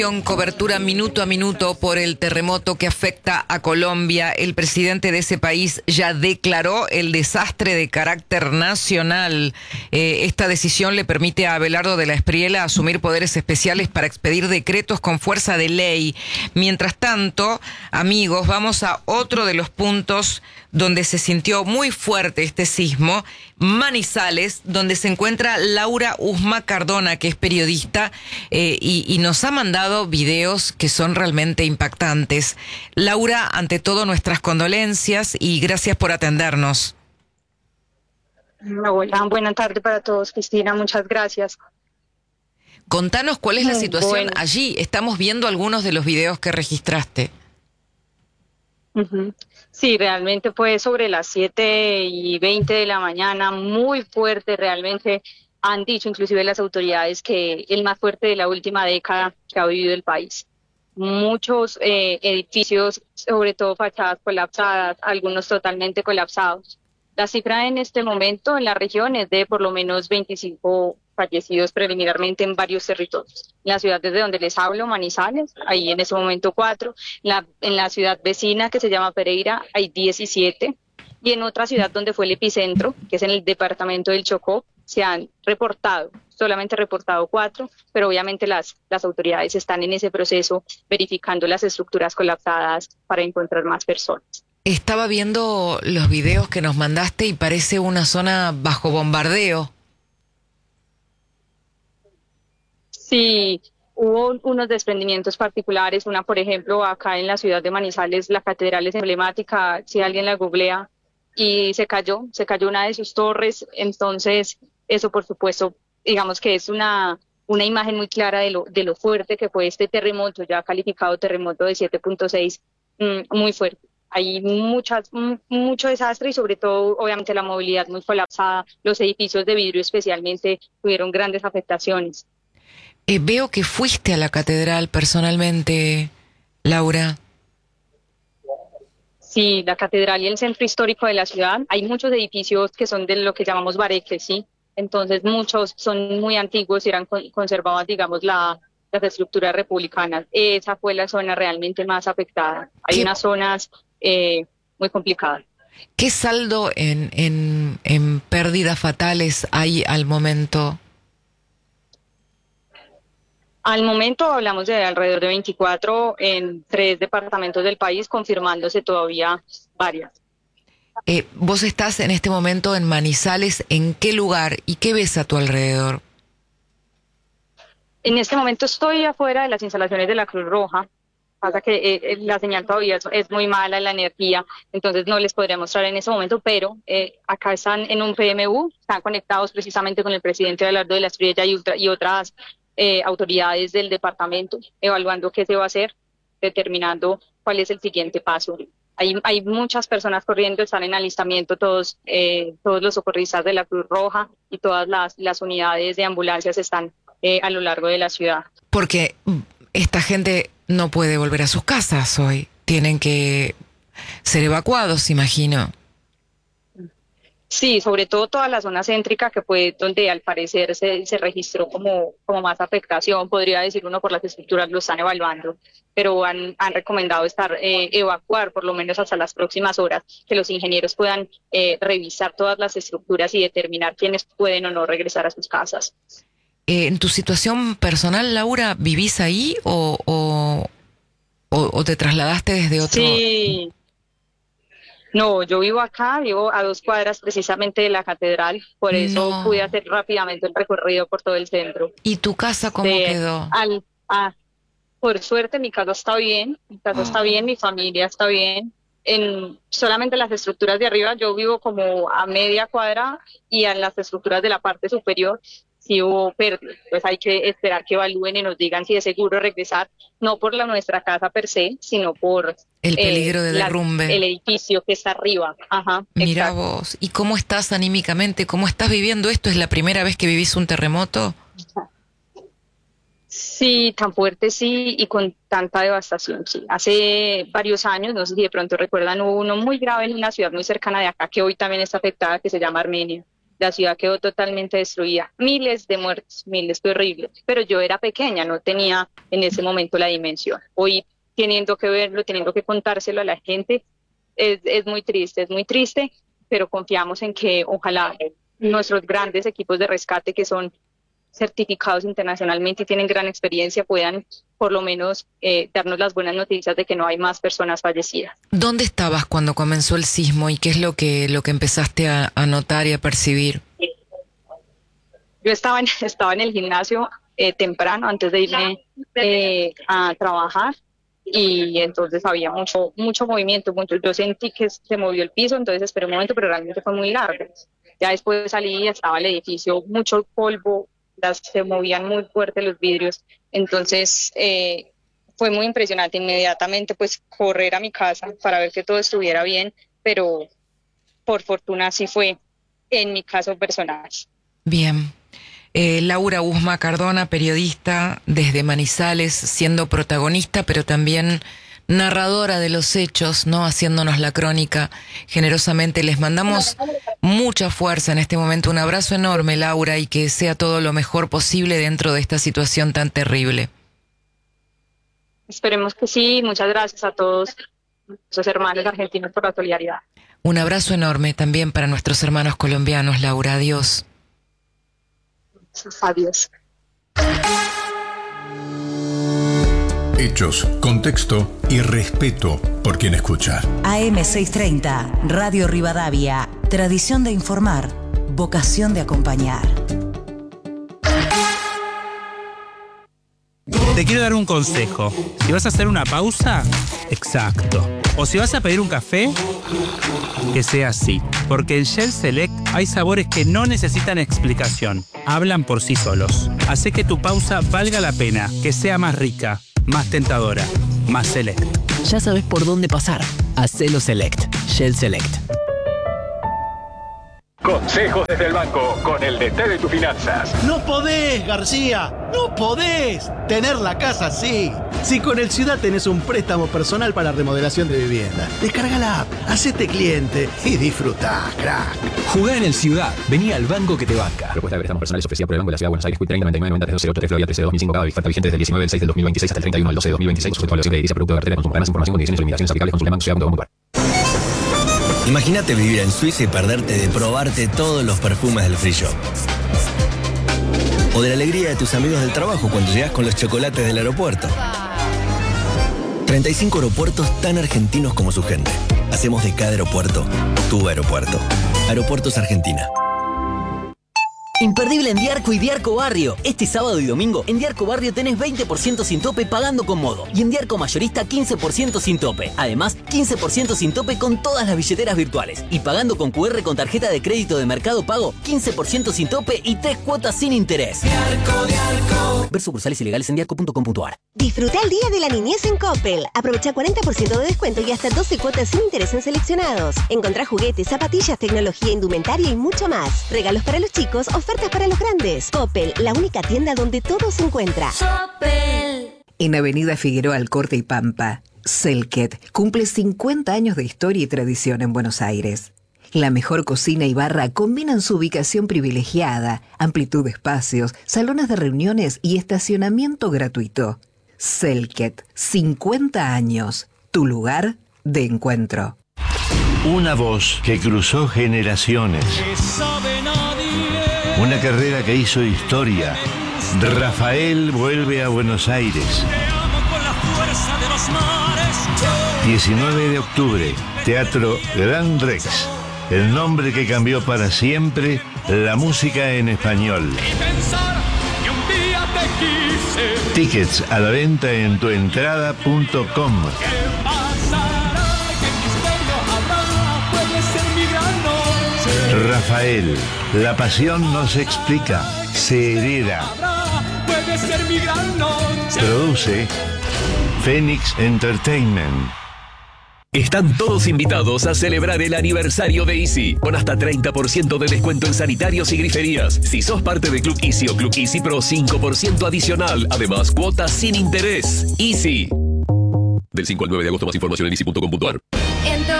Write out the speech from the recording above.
Cobertura minuto a minuto por el terremoto que afecta a Colombia. El presidente de ese país ya declaró el desastre de carácter nacional. Esta decisión le permite a Abelardo de la Espriella asumir poderes especiales para expedir decretos con fuerza de ley. Mientras tanto, amigos, vamos a otro de los puntos donde se sintió muy fuerte este sismo, Manizales, donde se encuentra Laura Usma Cardona, que es periodista y nos ha mandado videos que son realmente impactantes. Laura, ante todo nuestras condolencias y gracias por atendernos. Hola, buena tarde para todos, Cristina, muchas gracias. Contanos cuál es la situación Bueno. allí. Estamos viendo algunos de los videos que registraste. Sí, realmente fue sobre las 7:20 de la mañana, muy fuerte, realmente han dicho inclusive las autoridades que el más fuerte de la última década que ha vivido el país. Muchos edificios, sobre todo fachadas colapsadas, algunos totalmente colapsados. La cifra en este momento en la región es de por lo menos 25 fallecidos preliminarmente en varios territorios. En la ciudad desde donde les hablo, Manizales, ahí en ese momento 4. En la ciudad vecina que se llama Pereira hay 17. Y en otra ciudad donde fue el epicentro, que es en el departamento del Chocó, se han solamente reportado 4, pero obviamente las autoridades están en ese proceso verificando las estructuras colapsadas para encontrar más personas. Estaba viendo los videos que nos mandaste y parece una zona bajo bombardeo. Sí, hubo unos desprendimientos particulares. Una, por ejemplo, acá en la ciudad de Manizales, la catedral es emblemática, si alguien la googlea, y se cayó una de sus torres. Entonces, eso por supuesto, digamos que es una imagen muy clara de lo fuerte que fue este terremoto, ya calificado terremoto de 7.6, muy fuerte. Hay mucho desastre y sobre todo, obviamente, la movilidad muy colapsada. Los edificios de vidrio especialmente tuvieron grandes afectaciones. Veo que fuiste a la catedral personalmente, Laura. Sí, la catedral y el centro histórico de la ciudad. Hay muchos edificios que son de lo que llamamos bareques, ¿sí? Entonces muchos son muy antiguos y eran conservadas, digamos, las estructuras republicanas. Esa fue la zona realmente más afectada. Hay ¿Qué, unas zonas muy complicadas. qué saldo en pérdidas fatales hay al momento? Al momento hablamos de alrededor de 24 en 3 departamentos del país, confirmándose todavía varias. Vos estás en este momento en Manizales, ¿en qué lugar y qué ves a tu alrededor? En este momento estoy afuera de las instalaciones de la Cruz Roja. Pasa que la señal todavía es muy mala, la energía, entonces no les podría mostrar en ese momento, pero acá están en un PMU, están conectados precisamente con el presidente Abelardo de la Espriella y otras autoridades del departamento, evaluando qué se va a hacer, determinando cuál es el siguiente paso. Hay muchas personas corriendo, están en alistamiento todos los socorristas de la Cruz Roja y todas las unidades de ambulancias están a lo largo de la ciudad. Porque esta gente no puede volver a sus casas hoy. Tienen que ser evacuados, imagino. Sí, sobre todo toda la zona céntrica que fue donde al parecer se registró como más afectación, podría decir uno por las estructuras lo están evaluando, pero han recomendado evacuar por lo menos hasta las próximas horas, que los ingenieros puedan revisar todas las estructuras y determinar quiénes pueden o no regresar a sus casas. En tu situación personal, Laura, ¿vivís ahí o te trasladaste desde otro? Sí. No, yo vivo acá, vivo a 2 cuadras precisamente de la catedral, por eso pude No. hacer rápidamente el recorrido por todo el centro. ¿Y tu casa cómo De, quedó? al, a- por suerte mi casa está bien, mi familia está bien. Solamente las estructuras de arriba, yo vivo como a media cuadra y en las estructuras de la parte superior sí hubo pérdidas. Pues hay que esperar que evalúen y nos digan si es seguro regresar, no por nuestra casa per se, sino por El peligro de derrumbe. el edificio que está arriba. Ajá, Mira exacto. vos, ¿y cómo estás anímicamente? ¿Cómo estás viviendo esto? ¿Es la primera vez que vivís un terremoto? Sí, tan fuerte sí y con tanta devastación, sí. Hace varios años, no sé si de pronto recuerdan, hubo uno muy grave en una ciudad muy cercana de acá que hoy también está afectada, que se llama Armenia. la ciudad quedó totalmente destruida, miles de muertos, miles, fue horrible, pero yo era pequeña, no tenía en ese momento la dimensión. Hoy, teniendo que verlo, teniendo que contárselo a la gente, es muy triste, pero confiamos en que ojalá nuestros grandes equipos de rescate, que son certificados internacionalmente y tienen gran experiencia, puedan por lo menos darnos las buenas noticias de que no hay más personas fallecidas. ¿Dónde estabas cuando comenzó el sismo y qué es lo que empezaste a notar y a percibir? Yo estaba en el gimnasio temprano, antes de irme a trabajar, y entonces había mucho movimiento, yo sentí que se movió el piso, entonces esperé un momento, pero realmente fue muy largo. Ya después salí, estaba el edificio, mucho polvo, se movían muy fuerte los vidrios, entonces fue muy impresionante. Inmediatamente pues correr a mi casa para ver que todo estuviera bien, pero por fortuna así fue en mi caso personal. Bien. Laura Usma Cardona, periodista desde Manizales, siendo protagonista, pero también narradora de los hechos, ¿no? Haciéndonos la crónica generosamente. Les mandamos mucha fuerza en este momento. Un abrazo enorme, Laura, y que sea todo lo mejor posible dentro de esta situación tan terrible. Esperemos que sí. Muchas gracias a todos nuestros hermanos argentinos por la solidaridad. Un abrazo enorme también para nuestros hermanos colombianos, Laura. Adiós. Adiós. Hechos, contexto y respeto por quien escucha. AM630, Radio Rivadavia. Tradición de informar, vocación de acompañar. Te quiero dar un consejo. Si vas a hacer una pausa, exacto. O si vas a pedir un café, que sea así. Porque en Shell Select hay sabores que no necesitan explicación. Hablan por sí solos. Hace que tu pausa valga la pena, que sea más rica, más tentadora, más select. Ya sabes por dónde pasar. Hacelo Select. Shell Select. Consejos desde el banco con el DT de tus finanzas. No podés, García, no podés tener la casa así. Si con el Ciudad tenés un préstamo personal para remodelación de vivienda, descarga la app, hacete cliente y disfrutá, crack. Jugá en el Ciudad. Vení al banco que te banca. Propuesta de préstamos personales ofrecida por el Banco de la Ciudad de Buenos Aires. Quit 30 99 90 308 Florida 13 2005. Cada oferta vigente desde el 19 del 6 del 2026 hasta el 31 del 12 de 2026. Sujeto a evaluación de edilicia, producto de cartera de consumo. Ganas, información, condiciones y limitaciones aplicables. Consulta banco.ciudad.com.ar. Imagínate vivir en Suiza y perderte de probarte todos los perfumes del free shop. O de la alegría de tus amigos del trabajo cuando llegas con los chocolates del aeropuerto. 35 aeropuertos tan argentinos como su gente. Hacemos de cada aeropuerto tu aeropuerto. Aeropuertos Argentina. Imperdible en Diarco y Diarco Barrio. Este sábado y domingo en Diarco Barrio tenés 20% sin tope pagando con modo. Y en Diarco Mayorista 15% sin tope. Además, 15% sin tope con todas las billeteras virtuales. Y pagando con QR con tarjeta de crédito de Mercado Pago, 15% sin tope y 3 cuotas sin interés. Diarco. Ver sucursales ilegales en diarco.com.ar. Disfruta el Día de la Niñez en Coppel. Aprovecha 40% de descuento y hasta 12 cuotas sin interés en seleccionados. Encontrá juguetes, zapatillas, tecnología, indumentaria y mucho más. Regalos para los chicos, ofertas para los grandes. Coppel, la única tienda donde todo se encuentra. Coppel. En Avenida Figueroa Alcorte y Pampa, Selket cumple 50 años de historia y tradición en Buenos Aires. La mejor cocina y barra combinan su ubicación privilegiada, amplitud de espacios, salones de reuniones y estacionamiento gratuito. Selket, 50 años, tu lugar de encuentro. Una voz que cruzó generaciones. Una carrera que hizo historia. Rafael vuelve a Buenos Aires. 19 de octubre, Teatro Gran Rex. El nombre que cambió para siempre la música en español. Tickets a la venta en tuentrada.com. Rafael, la pasión no se explica, se hereda. Produce Phoenix Entertainment. Están todos invitados a celebrar el aniversario de Easy, con hasta 30% de descuento en sanitarios y griferías. Si sos parte de Club Easy o Club Easy Pro, 5% adicional. Además, cuotas sin interés. Easy. Del 5 al 9 de agosto, más información en easy.com.ar.